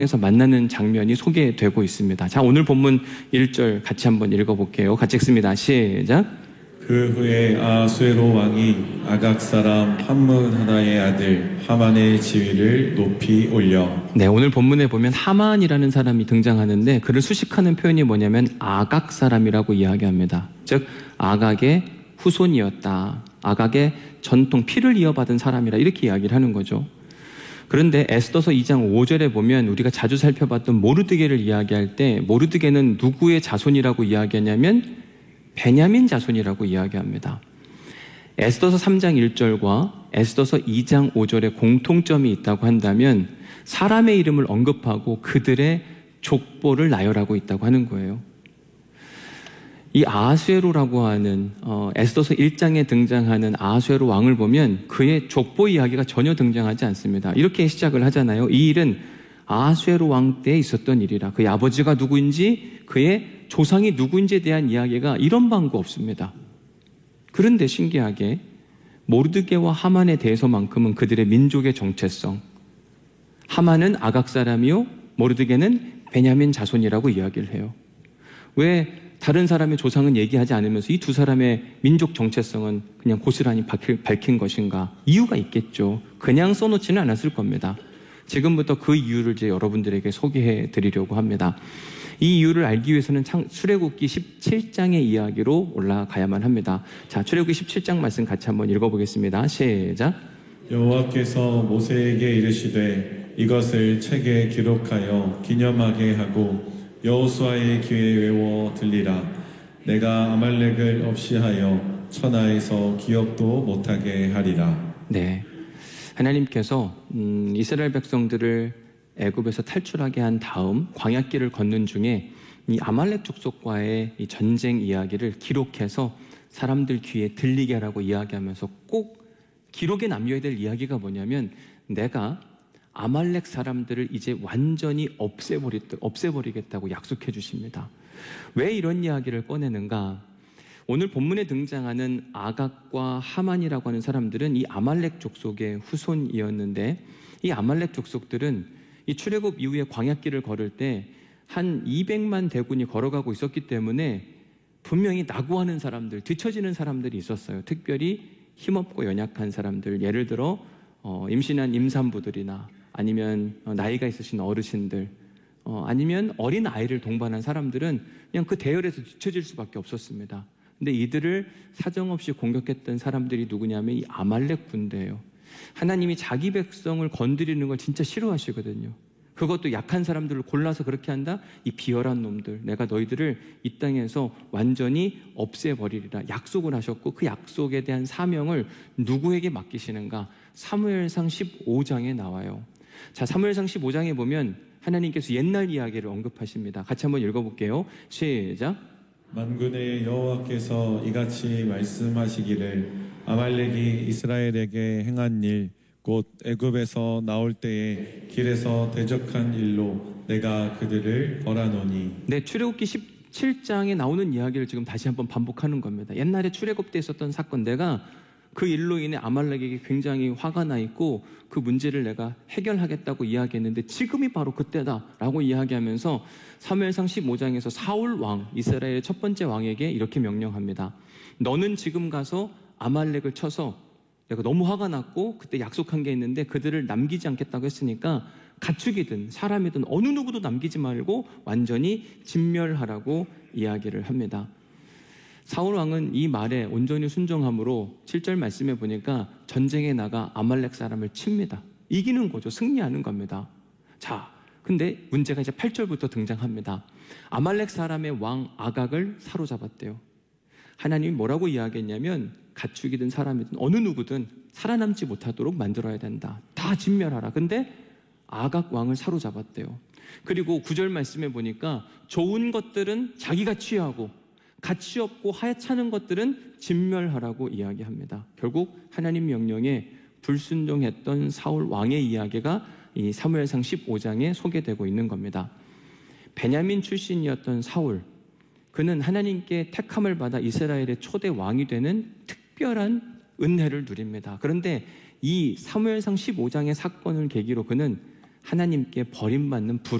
에서 만나는 장면이 소개되고 있습니다. 자, 오늘 본문 1절 같이 한번 읽어볼게요. 같이 읽습니다. 시작. 그 후에 아수에로 왕이 아각 사람 함문하다의 아들 하만의 지위를 높이 올려. 네, 오늘 본문에 보면 하만이라는 사람이 등장하는데 그를 수식하는 표현이 뭐냐면 아각 사람이라고 이야기합니다. 즉 아각의 후손이었다. 아각의 전통 피를 이어받은 사람이라 이렇게 이야기를 하는 거죠. 그런데 에스더서 2장 5절에 보면 우리가 자주 살펴봤던 모르드게를 이야기할 때 모르드게는 누구의 자손이라고 이야기하냐면 베냐민 자손이라고 이야기합니다. 에스더서 3장 1절과 에스더서 2장 5절에 공통점이 있다고 한다면 사람의 이름을 언급하고 그들의 족보를 나열하고 있다고 하는 거예요. 이 아하수에로라고 하는 에스더서 1장에 등장하는 아하수에로 왕을 보면 그의 족보 이야기가 전혀 등장하지 않습니다. 이렇게 시작을 하잖아요. 이 일은 아하수에로 왕 때에 있었던 일이라 그의 아버지가 누구인지 그의 조상이 누구인지에 대한 이야기가 이런 방구 없습니다. 그런데 신기하게 모르드게와 하만에 대해서만큼은 그들의 민족의 정체성, 하만은 아각 사람이요 모르드게는 베냐민 자손이라고 이야기를 해요. 왜 다른 사람의 조상은 얘기하지 않으면서 이 두 사람의 민족 정체성은 그냥 고스란히 밝힌 것인가? 이유가 있겠죠. 그냥 써놓지는 않았을 겁니다. 지금부터 그 이유를 이제 여러분들에게 소개해 드리려고 합니다. 이 이유를 알기 위해서는 출애굽기 17장의 이야기로 올라가야만 합니다. 자, 출애굽기 17장 말씀 같이 한번 읽어보겠습니다. 시작. 여호와께서 모세에게 이르시되 이것을 책에 기록하여 기념하게 하고 여호수아의 귀에 외워 들리라. 내가 아말렉을 없이하여 천하에서 기억도 못하게 하리라. 네, 하나님께서 이스라엘 백성들을 애굽에서 탈출하게 한 다음 광야길을 걷는 중에 이 아말렉 족속과의 이 전쟁 이야기를 기록해서 사람들 귀에 들리게 하라고 이야기하면서 꼭 기록에 남겨야 될 이야기가 뭐냐면 내가 아말렉 사람들을 이제 완전히 없애버리겠다고 약속해 주십니다. 왜 이런 이야기를 꺼내는가? 오늘 본문에 등장하는 아각과 하만이라고 하는 사람들은 이 아말렉 족속의 후손이었는데 이 아말렉 족속들은 이 출애굽 이후에 광야길을 걸을 때 한 200만 대군이 걸어가고 있었기 때문에 분명히 낙오하는 사람들, 뒤처지는 사람들이 있었어요. 특별히 힘없고 연약한 사람들, 예를 들어 임신한 임산부들이나 아니면 나이가 있으신 어르신들, 아니면 어린 아이를 동반한 사람들은 그냥 그 대열에서 뒤처질 수밖에 없었습니다. 근데 이들을 사정없이 공격했던 사람들이 누구냐면 이 아말렉 군대예요. 하나님이 자기 백성을 건드리는 걸 진짜 싫어하시거든요. 그것도 약한 사람들을 골라서 그렇게 한다? 이 비열한 놈들, 내가 너희들을 이 땅에서 완전히 없애버리리라 약속을 하셨고 그 약속에 대한 사명을 누구에게 맡기시는가? 사무엘상 15장에 나와요. 자, 사무엘상 15장에 보면 하나님께서 옛날 이야기를 언급하십니다. 같이 한번 읽어볼게요. 시작. 만군의 여호와께서 이같이 말씀하시기를 아말렉이 이스라엘에게 행한 일 곧 애굽에서 나올 때에 길에서 대적한 일로 내가 그들을 벌하노니. 네, 출애굽기 17장에 나오는 이야기를 지금 다시 한번 반복하는 겁니다. 옛날에 출애굽 때 있었던 사건, 내가 그 일로 인해 아말렉에게 굉장히 화가 나 있고 그 문제를 내가 해결하겠다고 이야기했는데 지금이 바로 그때다라고 이야기하면서 사무엘상 15장에서 사울 왕, 이스라엘의 첫 번째 왕에게 이렇게 명령합니다. 너는 지금 가서 아말렉을 쳐서, 내가 너무 화가 났고 그때 약속한 게 있는데 그들을 남기지 않겠다고 했으니까 가축이든 사람이든 어느 누구도 남기지 말고 완전히 진멸하라고 이야기를 합니다. 사울 왕은 이 말에 온전히 순종함으로 7절 말씀에 보니까 전쟁에 나가 아말렉 사람을 칩니다. 이기는 거죠. 승리하는 겁니다. 자, 근데 문제가 이제 8절부터 등장합니다. 아말렉 사람의 왕 아각을 사로잡았대요. 하나님이 뭐라고 이야기했냐면 가축이든 사람이든 어느 누구든 살아남지 못하도록 만들어야 된다. 다 진멸하라. 근데 아각 왕을 사로잡았대요. 그리고 9절 말씀에 보니까 좋은 것들은 자기가 취하고 가치 없고 하찮은 것들은 진멸하라고 이야기합니다. 결국 하나님 명령에 불순종했던 사울 왕의 이야기가 이 사무엘상 15장에 소개되고 있는 겁니다. 베냐민 출신이었던 사울, 그는 하나님께 택함을 받아 이스라엘의 초대 왕이 되는 특별한 은혜를 누립니다. 그런데 이 사무엘상 15장의 사건을 계기로 그는 하나님께 버림받는